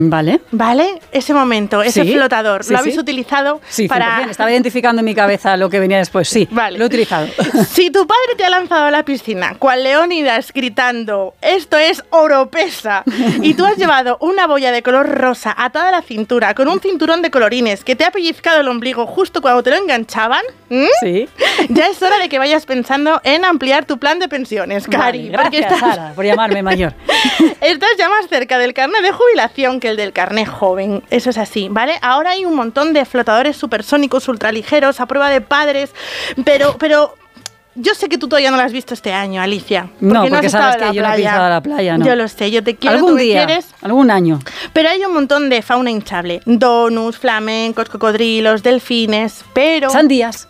Vale. ¿Vale? Ese momento, ese flotador, sí, ¿lo habéis utilizado? Sí, para... bien. Estaba identificando en mi cabeza lo que venía después. Sí, vale. Lo he utilizado. Si tu padre te ha lanzado a la piscina, cual Leónidas gritando, esto es oropesa, y tú has llevado una boya de color rosa atada a la cintura con un cinturón de colorines que te ha pellizcado el ombligo justo cuando te lo enganchaban, Sí. Ya es hora de que vayas pensando en ampliar tu plan de pensiones, Cari. Vale, gracias, Sara, por llamarme mayor. Estás ya más cerca del carnet de jubilación que el del carnet joven. Eso es así, ¿vale? Ahora hay un montón de flotadores supersónicos ultraligeros a prueba de padres, pero yo sé que tú todavía no lo has visto este año, Alicia. No, porque sabes que yo no he pisado la playa, ¿no? Yo lo sé, yo te quiero, algún tú me día, quieres. algún año. Pero hay un montón de fauna hinchable. Donuts, flamencos, cocodrilos, delfines, pero... Sandías,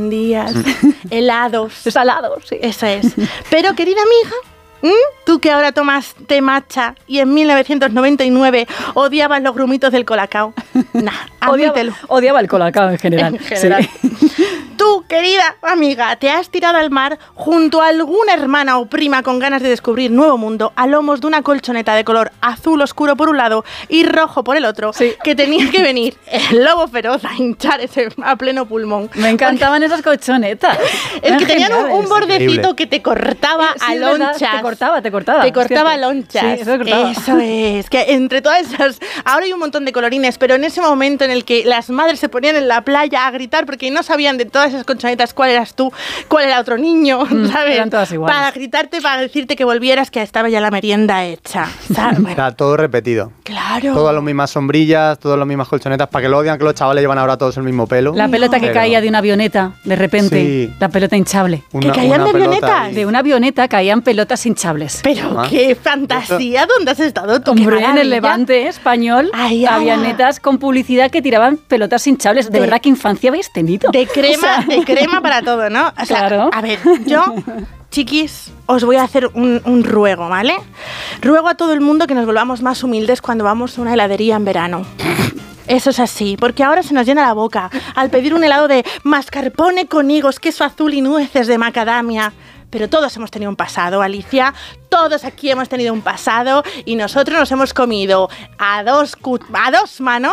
helados. Salados, sí. Eso es. Pero, querida amiga, tú que ahora tomas té matcha y en 1999 odiabas los grumitos del colacao. Nah, admítelo. Odiaba el colacao en general. En general. Sí. Tú, querida amiga, te has tirado al mar junto a alguna hermana o prima con ganas de descubrir nuevo mundo a lomos de una colchoneta de color azul oscuro por un lado y rojo por el otro, que tenía que venir el lobo feroz a hinchar ese a pleno pulmón. Me encantaban esas colchonetas. Es que tenían un bordecito que te cortaba a lonchas. Te cortaba lonchas. Sí, eso cortaba. Eso es. Que entre todas esas... Ahora hay un montón de colorines, pero en ese momento en el que las madres se ponían en la playa a gritar porque no sabían de todas esas colchonetas cuál eras tú, cuál era otro niño, ¿sabes? Eran todas iguales. Para gritarte, para decirte que volvieras, que estaba ya la merienda hecha, ¿sabes? O sea, todo repetido. Claro. Todas las mismas sombrillas, todas las mismas colchonetas, para que lo odian que los chavales llevan ahora todos el mismo pelo. La pelota que caía de una avioneta, de repente, sí. La pelota hinchable. ¿Que caían de avionetas? De una avioneta caían pelotas hinchables. Pero qué fantasía, ¿dónde has estado tú? Hombre, en el Levante español, avionetas con publicidad que tiraban pelotas hinchables. De verdad, ¿qué infancia habéis tenido? De crema para todo, ¿no? O sea, claro. A ver, yo... Chiquis, os voy a hacer un ruego, ¿vale? Ruego a todo el mundo que nos volvamos más humildes cuando vamos a una heladería en verano. Eso es así, porque ahora se nos llena la boca al pedir un helado de mascarpone con higos, queso azul y nueces de macadamia. Pero todos hemos tenido un pasado, Alicia. Todos aquí hemos tenido un pasado y nosotros nos hemos comido a dos manos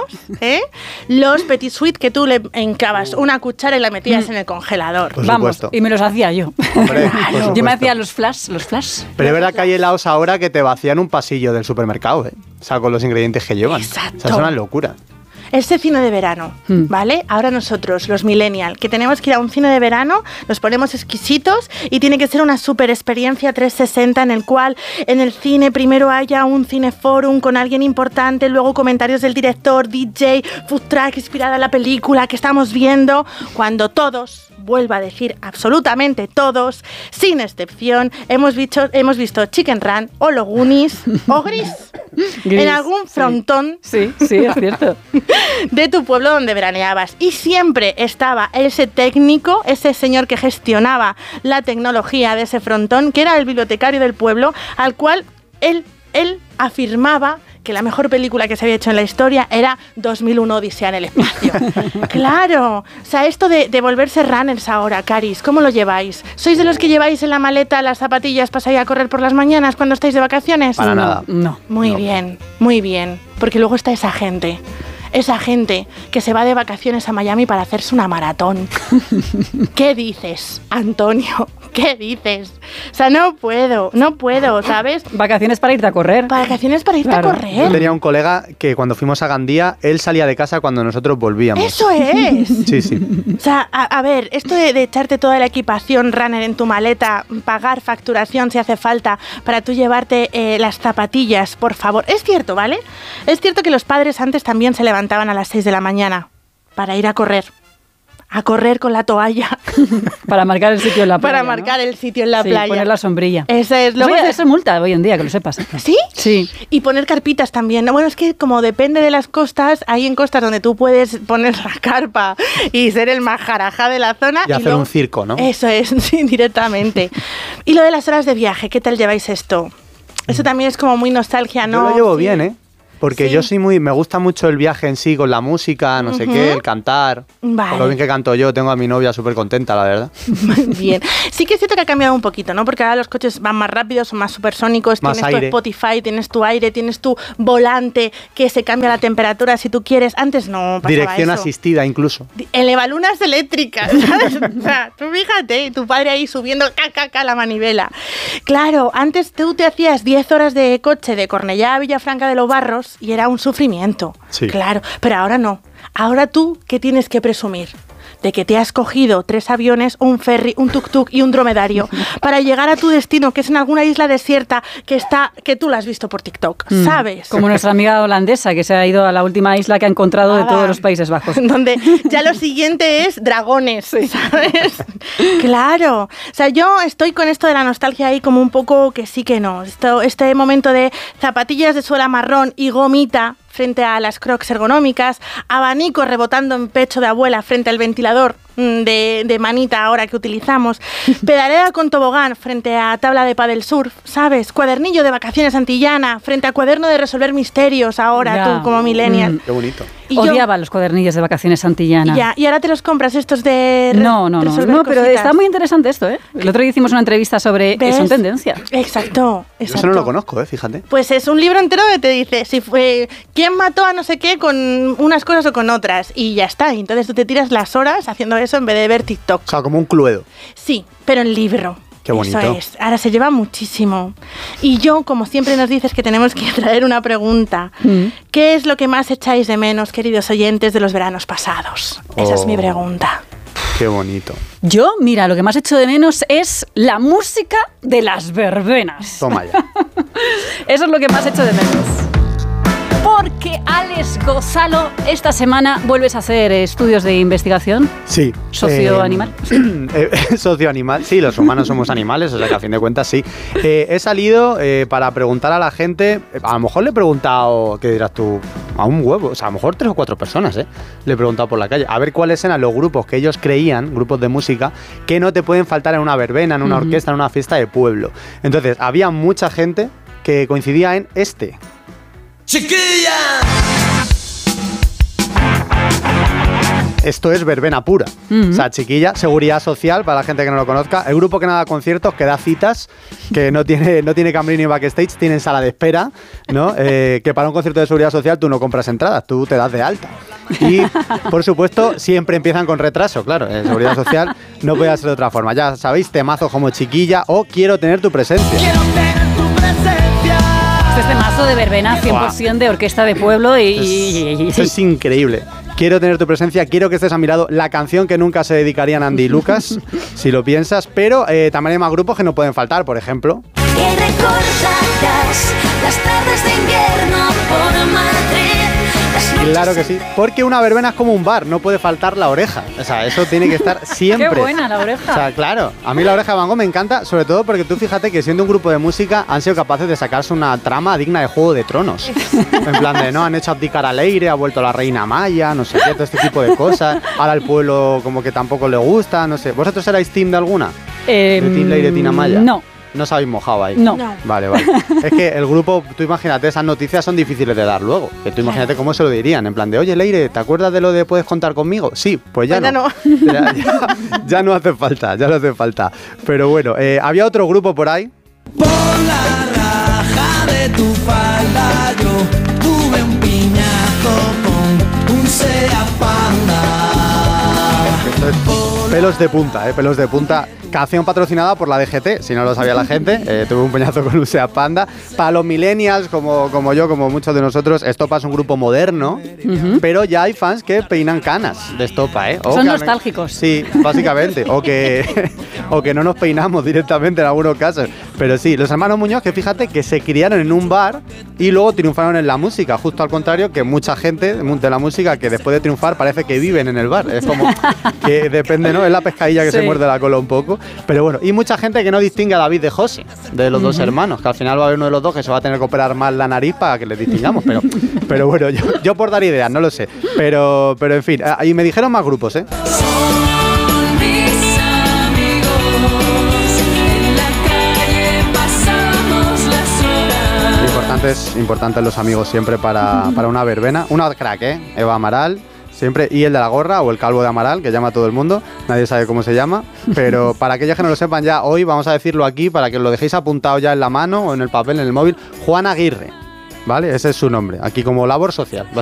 los petit suite que tú le encabas una cuchara y la metías en el congelador. Por Vamos, supuesto. y me los hacía yo. Hombre, Yo me hacía los flash. Pero es verdad que hay helados ahora que te vacían un pasillo del supermercado, ¿eh? O sea, con los ingredientes que llevan. Exacto. O sea, es una locura. Ese cine de verano, ¿vale? Ahora nosotros, los millennials, que tenemos que ir a un cine de verano, nos ponemos exquisitos y tiene que ser una super experiencia 360 en el cual en el cine primero haya un cineforum con alguien importante, luego comentarios del director, DJ, food truck inspirada en la película que estamos viendo, cuando todos, vuelvo a decir absolutamente todos, sin excepción, hemos visto Chicken Run o Los Goonies o Gris en algún frontón. Sí, es cierto. De tu pueblo donde veraneabas. Y siempre estaba ese técnico, ese señor que gestionaba la tecnología de ese frontón, que era el bibliotecario del pueblo, al cual él afirmaba que la mejor película que se había hecho en la historia era 2001 Odisea en el espacio. Claro, o sea, esto de volverse runners ahora, Caris, ¿cómo lo lleváis? ¿Sois de los que lleváis en la maleta las zapatillas para salir a correr por las mañanas cuando estáis de vacaciones? Para nada. No. Muy bien, porque luego está esa gente que se va de vacaciones a Miami para hacerse una maratón. ¿Qué dices, Antonio? ¿Qué dices? O sea, no puedo, ¿sabes? Vacaciones para irte a correr. Vacaciones para irte a correr. Yo tenía un colega que cuando fuimos a Gandía, él salía de casa cuando nosotros volvíamos. ¡Eso es! Sí. O sea, a ver, esto de echarte toda la equipación runner en tu maleta, pagar facturación si hace falta para tú llevarte las zapatillas, por favor. Es cierto, ¿vale? Es cierto que los padres antes también se levantaban a las 6 de la mañana para ir a correr con la toalla. Para marcar el sitio en la playa. Para marcar el sitio en la playa. Poner la sombrilla. Eso es. Luego Eso es multa hoy en día, que lo sepas. ¿Sí? Sí. Y poner carpitas también. Bueno, es que como depende de las costas, hay en costas donde tú puedes poner la carpa y ser el majarajá de la zona. Y hacer luego, un circo, ¿no? Eso es, sí, directamente. Y lo de las horas de viaje, ¿qué tal lleváis esto? Eso también es como muy nostalgia, ¿no? Yo lo llevo bien, ¿eh? Porque Sí. yo soy me gusta mucho el viaje en sí, con la música, no sé qué, el cantar. Vale. Por lo bien que canto yo, tengo a mi novia súper contenta, la verdad. Bien. Sí que es cierto que ha cambiado un poquito, ¿no? Porque ahora los coches van más rápidos, son más supersónicos, Más tienes aire. tu Spotify, tienes tu aire, tienes tu volante que se cambia la temperatura si tú quieres. Antes no pasaba Dirección eso. asistida incluso. Elevalunas eléctricas, ¿sabes? O sea, tú fíjate, tu padre ahí subiendo la manivela. Claro, antes tú te hacías 10 horas de coche de Cornellá a Villafranca de los Barros y era un sufrimiento. Sí. Claro, pero ahora no. Ahora tú, ¿qué tienes que presumir? De que te has cogido 3 aviones, un ferry, un tuk-tuk y un dromedario para llegar a tu destino, que es en alguna isla desierta que tú la has visto por TikTok, ¿sabes? Como nuestra amiga holandesa que se ha ido a la última isla que ha encontrado de todos los Países Bajos. Donde ya lo siguiente es dragones, ¿sabes? Claro. O sea, yo estoy con esto de la nostalgia ahí como un poco que sí que no. Este momento de zapatillas de suela marrón y gomita frente a las Crocs ergonómicas, abanico rebotando en pecho de abuela frente al ventilador de manita ahora que utilizamos, pedalea con tobogán frente a tabla de paddle surf, ¿sabes? Cuadernillo de vacaciones antillana frente a cuaderno de resolver misterios ahora, Ya. tú como millennial. Qué bonito. Y yo- Odiaba los cuadernillos de vacaciones antillana. Ya, y ahora te los compras estos de No, pero cositas. está muy interesante esto, ¿eh? El otro día hicimos una entrevista sobre ¿Ves? son tendencia. Exacto, Yo exacto. eso no lo conozco, fíjate. Pues es un libro entero que te dice si fue quién mató a no sé qué con unas cosas o con otras y ya está. Y entonces tú te tiras las horas haciendo eso en vez de ver TikTok. O sea, como un cluedo. Sí, pero en libro. Qué bonito. Eso es. Ahora se lleva muchísimo. Y yo, como siempre nos dices que tenemos que traer una pregunta. ¿Qué es lo que más echáis de menos, queridos oyentes, de los veranos pasados? Esa es mi Oh. pregunta. Qué bonito. Yo, mira, lo que más echo de menos es la música de las verbenas. Toma ya. Eso es lo que más echo de menos. Porque Alex Gonzalo, esta semana vuelves a hacer estudios de investigación. Sí. ¿Socioanimal? Socioanimal. Sí, los humanos somos animales, o sea que a fin de cuentas sí. He salido para preguntar a la gente, a lo mejor le he preguntado, ¿qué dirás tú? A un huevo, o sea, a lo mejor 3 o 4 personas, Le he preguntado por la calle, a ver cuáles eran los grupos que ellos creían, grupos de música, que no te pueden faltar en una verbena, en una orquesta, en una fiesta de pueblo. Entonces, había mucha gente que coincidía en este. ¡Chiquilla! Esto es verbena pura. O sea, chiquilla, seguridad social, para la gente que no lo conozca. El grupo que no da conciertos, que da citas, que no tiene camerino ni backstage, tienen sala de espera, ¿no? Que para un concierto de seguridad social tú no compras entradas, tú te das de alta. Y, por supuesto, siempre empiezan con retraso, claro. En seguridad social no puede ser de otra forma. Ya sabéis, temazos como Chiquilla o Quiero tener tu presencia. Quiero tener tu presencia. Este es temazo de verbena, 100% de orquesta de pueblo y Esto es increíble. Quiero tener tu presencia, quiero que estés a mi lado. La canción que nunca se dedicarían a Andy y Lucas, si lo piensas. Pero también hay más grupos que no pueden faltar, por ejemplo. Que recordarás las tardes de invierno por Madrid. Las noches Claro que sí, porque una verbena es como un bar, no puede faltar la oreja. O sea, eso tiene que estar siempre. Qué buena la oreja. O sea, claro, a mí la oreja de Van Gogh me encanta, sobre todo porque tú fíjate que siendo un grupo de música han sido capaces de sacarse una trama digna de Juego de Tronos. En plan de, ¿no? Han hecho abdicar a Leire, ha vuelto la reina Maya, no sé qué, todo este tipo de cosas. Ahora el pueblo como que tampoco le gusta, no sé. ¿Vosotros erais team de alguna? ¿De Team Leire, Tina Maya? No. No os habéis mojado ahí. No. No. Vale, vale. Es que el grupo, tú imagínate, esas noticias son difíciles de dar luego. Que tú imagínate cómo se lo dirían. En plan de, oye, Leire, ¿te acuerdas de lo de puedes contar conmigo? Sí, pues ya Pues ya no. Ya no hace falta, ya no hace falta. Pero bueno, había otro grupo por ahí. Por la raja de tu falda yo tuve un piñazo con un Seat Panda. Esto es pelos de punta, pelos de punta. Canción patrocinada por la DGT, si no lo sabía la gente. Tuve un peñazo con un Seat Panda. Para los millennials, como yo, como muchos de nosotros, Estopa es un grupo moderno, pero ya hay fans que peinan canas de Estopa, O Son que nostálgicos. Sí, básicamente. O que no nos peinamos directamente en algunos casos. Pero sí, los hermanos Muñoz, que fíjate que se criaron en un bar y luego triunfaron en la música. Justo al contrario que mucha gente de la música que después de triunfar parece que viven en el bar. Es como que depende, ¿no? Es la pescadilla que Sí. se muerde la cola un poco. Pero bueno, y mucha gente que no distingue a David de José, de los dos hermanos, que al final va a haber uno de los dos que se va a tener que operar más la nariz para que les distingamos. Pero bueno, yo por dar ideas, no lo sé. Pero en fin, y me dijeron más grupos, son mis amigos. En la calle pasamos las horas. Lo importante importantes los amigos siempre para una verbena. Una crack, Eva Amaral, siempre, y el de la gorra o el calvo de Amaral, que llama a todo el mundo, nadie sabe cómo se llama, pero para aquellos que no lo sepan ya, hoy vamos a decirlo aquí para que lo dejéis apuntado ya en la mano o en el papel, en el móvil, Juan Aguirre, ¿vale? Ese es su nombre, aquí como labor social, básicamente.